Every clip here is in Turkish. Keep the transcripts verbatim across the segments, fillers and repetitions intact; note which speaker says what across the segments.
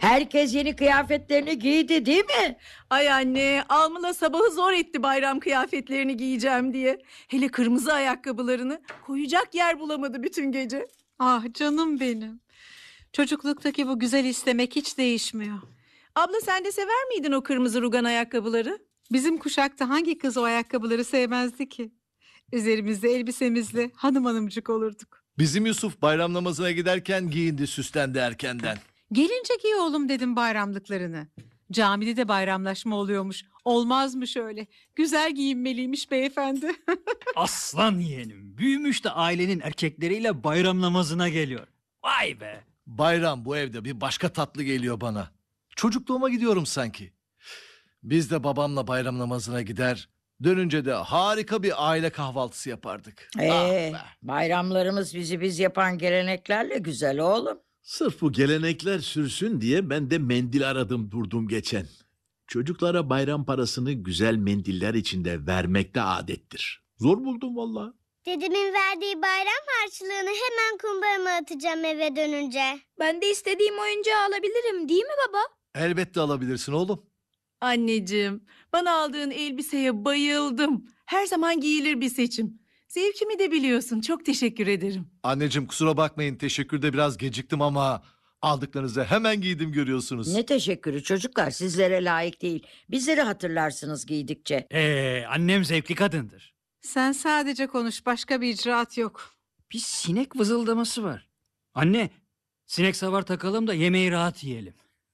Speaker 1: Herkes yeni kıyafetlerini giydi değil mi?
Speaker 2: Ay anne, Almila sabahı zor etti bayram kıyafetlerini giyeceğim diye. Hele kırmızı ayakkabılarını koyacak yer bulamadı bütün gece.
Speaker 3: Ah canım benim. Çocukluktaki bu güzel istemek hiç değişmiyor.
Speaker 2: Abla sen de sever miydin o kırmızı rugan ayakkabıları?
Speaker 3: Bizim kuşakta hangi kız o ayakkabıları sevmezdi ki? Üzerimizde elbisemizle hanım hanımcık olurduk.
Speaker 4: Bizim Yusuf bayram namazına giderken giyindi, süslendi erkenden.
Speaker 3: Gelince giy oğlum dedim bayramlıklarını. Camide de bayramlaşma oluyormuş. Olmazmış öyle. Güzel giyinmeliymiş beyefendi.
Speaker 5: Aslan yeğenim. Büyümüş de ailenin erkekleriyle bayram namazına geliyor. Vay be.
Speaker 4: Bayram bu evde bir başka tatlı geliyor bana. Çocukluğuma gidiyorum sanki. Biz de babamla bayram namazına gider, dönünce de harika bir aile kahvaltısı yapardık.
Speaker 1: Ee,
Speaker 4: Ah be.
Speaker 1: bayramlarımız bizi biz yapan geleneklerle güzel oğlum.
Speaker 6: Sırf bu gelenekler sürsün diye ben de mendil aradım durdum geçen. Çocuklara bayram parasını güzel mendiller içinde vermek de adettir. Zor buldum valla.
Speaker 7: Dedemin verdiği bayram harçlığını hemen kumbarama atacağım eve dönünce.
Speaker 8: Ben de istediğim oyuncağı alabilirim değil mi baba?
Speaker 4: Elbette alabilirsin oğlum.
Speaker 2: Anneciğim, bana aldığın elbiseye bayıldım. Her zaman giyilir bir seçim. Zevkimi de biliyorsun. Çok teşekkür ederim.
Speaker 4: Anneciğim kusura bakmayın, teşekkürde biraz geciktim ama aldıklarınızı hemen giydim görüyorsunuz.
Speaker 1: Ne teşekkürü çocuklar, sizlere layık değil. Bizleri hatırlarsınız giydikçe.
Speaker 5: Ee, annem zevkli kadındır.
Speaker 3: Sen sadece konuş, başka bir icraat yok.
Speaker 5: Bir sinek vızıldaması var. Anne, sinek savar takalım da yemeği rahat yiyelim.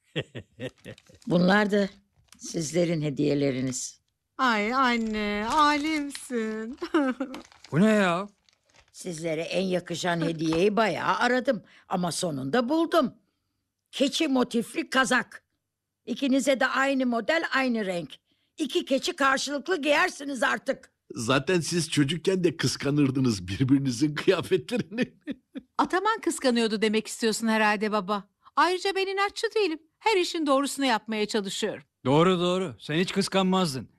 Speaker 1: Bunlar da sizlerin hediyeleriniz.
Speaker 3: Ay anne, alemsin.
Speaker 5: Bu ne ya?
Speaker 1: Sizlere en yakışan hediyeyi bayağı aradım ama sonunda buldum. Keçi motifli kazak. İkinize de aynı model, aynı renk. İki keçi karşılıklı giyersiniz artık.
Speaker 6: Zaten siz çocukken de kıskanırdınız birbirinizin kıyafetlerini.
Speaker 3: Ataman kıskanıyordu demek istiyorsun herhalde baba. Ayrıca ben inatçı değilim. Her işin doğrusunu yapmaya çalışıyorum.
Speaker 5: Doğru doğru. Sen hiç kıskanmazdın.